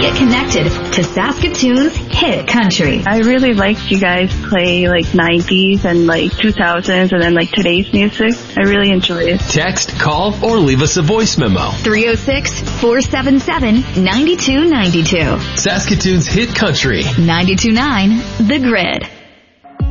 Get connected to Saskatoon's hit country. I really liked you guys play like 90s and like 2000s and then like today's music. I really enjoy it. Text, call, or leave us a voice memo. 306-477-9292. Saskatoon's hit country. 92.9 The Grid.